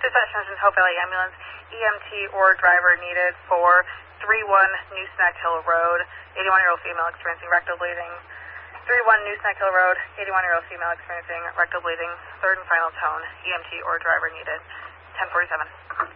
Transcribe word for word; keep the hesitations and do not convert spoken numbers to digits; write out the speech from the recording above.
Dispatch attention, Hope Valley Ambulance, E M T or driver needed for three one New Snack Hill Road, eighty-one-year-old female experiencing rectal bleeding. three one New Snack Hill Road, eighty-one-year-old female experiencing rectal bleeding, third and final tone, E M T or driver needed, ten forty-seven.